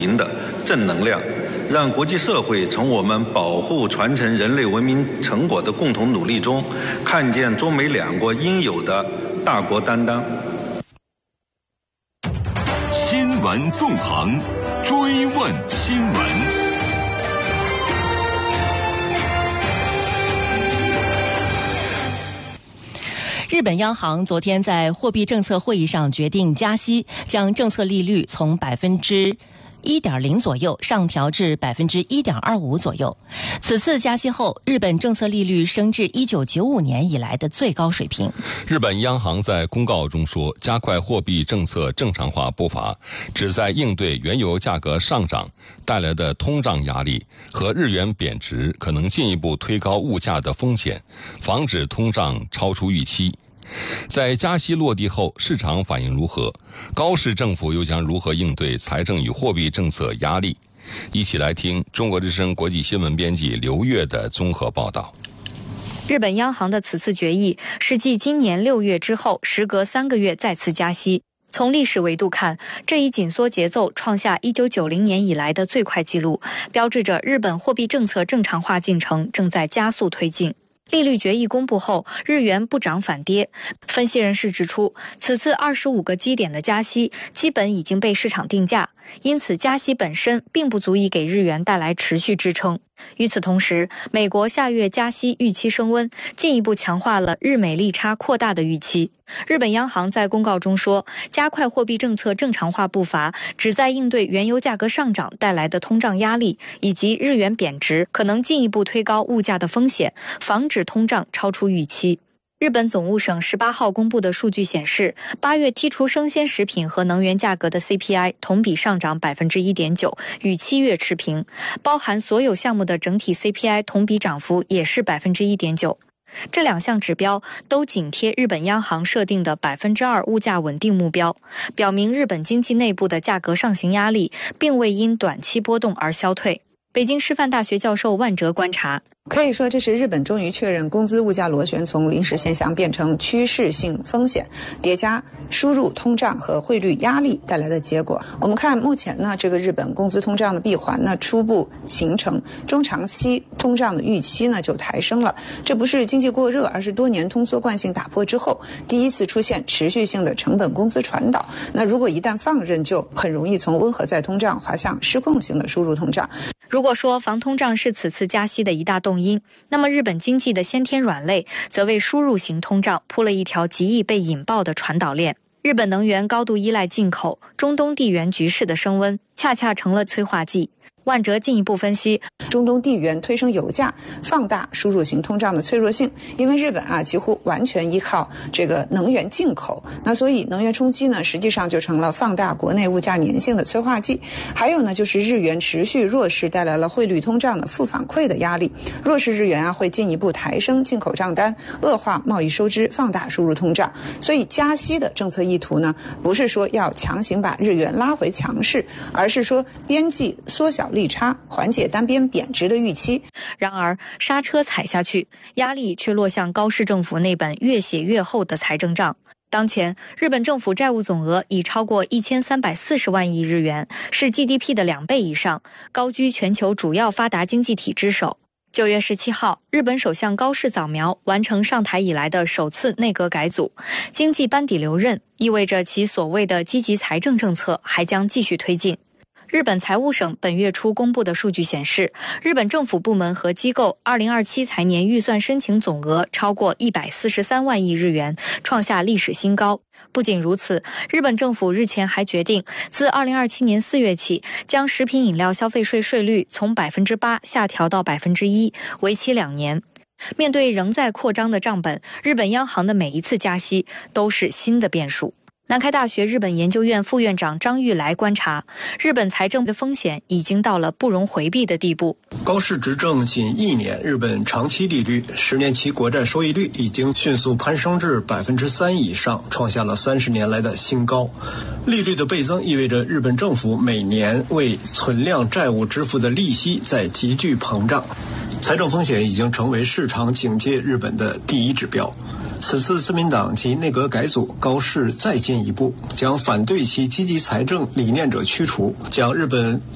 的正能量，让国际社会从我们保护传承人类文明成果的共同努力中，看见中美两国应有的大国担当。 新闻纵横，追问新闻。 日本央行昨天在货币政策会议上决定加息，将政策利率从1.0%左右上调至1.25%左右。此次加息后，日本政策利率升至1995年以来的最高水平。 日本央行在公告中说，加快货币政策正常化步伐，旨在应对原油价格上涨带来的通胀压力和日元贬值可能进一步推高物价的风险，防止通胀超出预期。在加息落地后，市场反应如何？高市政府又将如何应对财政与货币政策压力？一起来听中国之声国际新闻编辑刘越的综合报道。 日本央行的此次决议是继今年6月之后，时隔3个月再次加息。从历史维度看，这一紧缩节奏创下1990年以来的最快纪录，标志着日本货币政策正常化进程正在加速推进。利率决议公布后，日元不涨反跌。分析人士指出，此次25个基点的加息基本已经被市场定价，因此加息本身并不足以给日元带来持续支撑。与此同时，美国下月加息预期升温，进一步强化了日美利差扩大的预期。日本央行在公告中说，加快货币政策正常化步伐，旨在应对原油价格上涨带来的通胀压力，以及日元贬值可能进一步推高物价的风险，防止通胀超出预期。日本总务省18号公布的数据显示，8月剔除生鲜食品和能源价格的 CPI 同比上涨 1.9%， 与7月持平，包含所有项目的整体 CPI 同比涨幅也是 1.9%。这两项指标都紧贴日本央行设定的 2% 物价稳定目标，表明日本经济内部的价格上行压力并未因短期波动而消退。北京师范大学教授万哲观察， 可以说这是日本终于确认工资物价螺旋从临时现象变成趋势性风险，叠加输入通胀和汇率压力带来的结果。我们看目前呢，这个日本工资通胀的闭环呢初步形成，中长期通胀的预期呢就抬升了。这不是经济过热，而是多年通缩惯性打破之后第一次出现持续性的成本工资传导。那如果一旦放任，就很容易从温和再通胀滑向失控型的输入通胀。 如果说防通胀是此次加息的一大动因，那么日本经济的先天软肋则为输入型通胀铺了一条极易被引爆的传导链。日本能源高度依赖进口，中东地缘局势的升温恰恰成了催化剂。万哲进一步分析， 中东地缘推升油价，放大输入型通胀的脆弱性。因为日本几乎完全依靠这个能源进口，那所以能源冲击呢，实际上就成了放大国内物价粘性的催化剂。还有呢，就是日元持续弱势带来了汇率通胀的负反馈的压力。弱势日元会进一步抬升进口账单，恶化贸易收支，放大输入通胀。所以加息的政策意图呢，不是说要强行把日元拉回强势，而是说边际缩小利差，缓解单边贬值的预期。 然而刹车踩下去，压力却落向高市政府那本越写越厚的财政账。当前日本政府债务总额已超过1340万亿日元，是 GDP 的2倍以上，高居全球主要发达经济体之首。9月17号，日本首相高市早苗完成上台以来的首次内阁改组，经济班底留任，意味着其所谓的积极财政政策还将继续推进。日本财务省本月初公布的数据显示，日本政府部门和机构2027财年预算申请总额超过143万亿日元，创下历史新高。不仅如此，日本政府日前还决定，自2027年4月起，将食品饮料消费税税率从 8% 下调到 1%， 为期2年。面对仍在扩张的账本，日本央行的每一次加息都是新的变数。南开大学日本研究院副院长张玉来观察，日本财政的风险已经到了不容回避的地步。 高市执政仅1年，日本长期利率10年期国债收益率已经迅速攀升至 3% 以上，创下了30年来的新高。利率的倍增意味着日本政府每年为存量债务支付的利息在急剧膨胀，财政风险已经成为市场警戒日本的第一指标。此次自民党及内阁改组，高市再进一步，将反对其积极财政理念者驱除，将日本